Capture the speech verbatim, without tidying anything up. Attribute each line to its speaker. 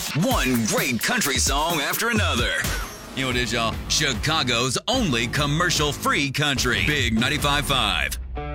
Speaker 1: One great country song after another. You know what it is, y'all? Chicago's only commercial-free country. Big ninety-five point five.